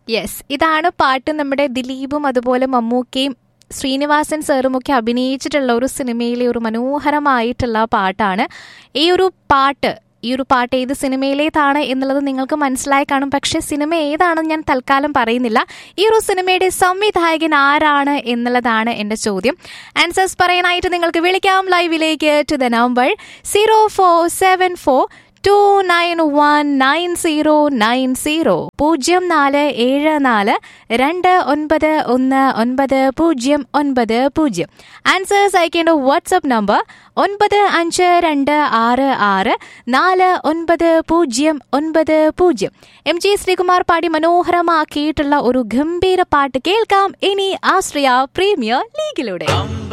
Yes, ഇതാണ് പാട്ട്. നമ്മുടെ ദിലീപും അതുപോലെ മമ്മൂക്കയും ശ്രീനിവാസൻ സാറും ഒക്കെ അഭിനയിച്ചിട്ടുള്ള ഒരു സിനിമയിലെ ഒരു മനോഹരമായിട്ടുള്ള പാട്ടാണ്. ഈ ഒരു പാട്ട് ഏത് സിനിമയിലേതാണ് എന്നുള്ളത് നിങ്ങൾക്ക് മനസ്സിലായി കാണും. പക്ഷെ സിനിമ ഏതാണെന്ന് ഞാൻ തൽക്കാലം പറയുന്നില്ല. ഈ ഒരു സിനിമയുടെ സംവിധായകൻ ആരാണ് എന്നുള്ളതാണ് എൻ്റെ ചോദ്യം. ആൻസേഴ്സ് പറയാനായിട്ട് നിങ്ങൾക്ക് വിളിക്കാം ലൈവിലേക്ക് ടു ദ നമ്പർ 0474291990 0474291990. ആൻസേഴ്സ് അയക്കേണ്ട വാട്സ്ആപ്പ് നമ്പർ 9526649090. MG ശ്രീകുമാർ പാടി മനോഹരമാക്കിയിട്ടുള്ള ഒരു ഗംഭീര പാട്ട് കേൾക്കാം ഇനി ആശ്രയ പ്രീമിയർ ലീഗിലൂടെ.